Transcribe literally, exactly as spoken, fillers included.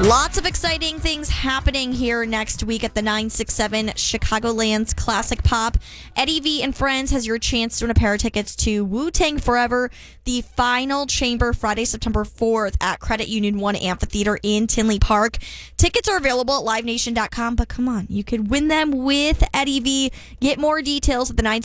Lots of exciting things happening here next week at the nine six seven Chicagoland's Classic Pop. Eddie V and Friends has your chance to win a pair of tickets to Wu-Tang Forever, the final chamber, Friday, September fourth at Credit Union one Amphitheater in Tinley Park. Tickets are available at live nation dot com, but come on, you could win them with Eddie V. Get more details at the nine